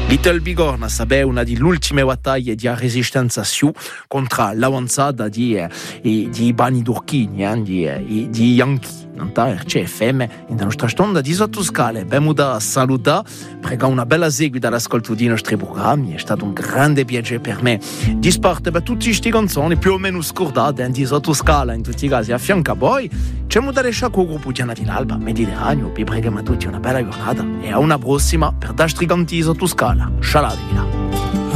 Little Bigorna sarebbe una delle ultime battaglie di resistenza contro l'avanzata di bani turchini, di Yankee. RCFM in la nostra stonda di sottoscale abbiamo da salutare, prego una bella seguita all'ascolto dei nostri programmi. È stato un grande piacere per me di sparte per tutte queste canzoni più o meno scordate di sottoscala in tutti i casi a fianco a voi. C'è da lasciare con il gruppo Gianna di l'Alba Mediterraneo. Vi preghiamo a tutti una bella giornata e a una prossima per altri canti di sottoscala. Scialavila.